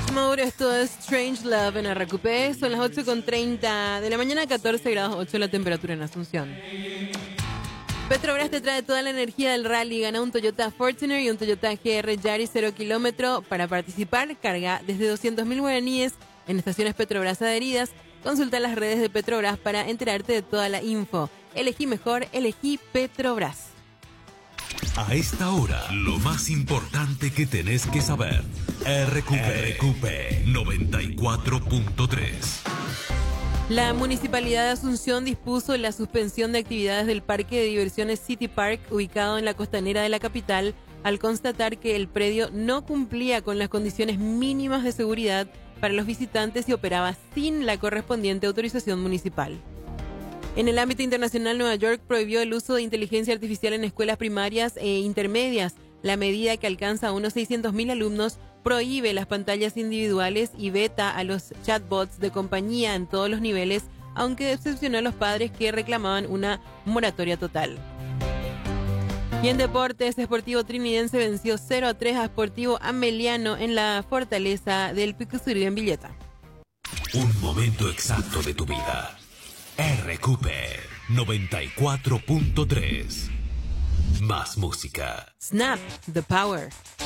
Mode, esto es Strange Love en RQP. Son las 8:30 de la mañana, 14 grados 8 la temperatura en Asunción. Petrobras te trae toda la energía del rally. Gana un Toyota Fortuner y un Toyota GR Yaris 0 kilómetro. Para participar, carga desde 200.000 guaraníes en estaciones Petrobras adheridas. Consulta las redes de Petrobras para enterarte de toda la info. Elegí mejor, elegí Petrobras. A esta hora, lo más importante que tenés que saber. RQP 94.3. La Municipalidad de Asunción dispuso la suspensión de actividades del Parque de Diversiones City Park, ubicado en la costanera de la capital, al constatar que el predio no cumplía con las condiciones mínimas de seguridad para los visitantes y operaba sin la correspondiente autorización municipal. En el ámbito internacional, Nueva York prohibió el uso de inteligencia artificial en escuelas primarias e intermedias. La medida, que alcanza a unos 600.000 alumnos, prohíbe las pantallas individuales y veta a los chatbots de compañía en todos los niveles, aunque decepcionó a los padres que reclamaban una moratoria total. Y en deportes, Sportivo Trinidense venció 0-3 a Sportivo Ameliano en la fortaleza del Picusuri en Villeta. Un momento exacto de tu vida. RQP 94.3. Más música. Snap the power.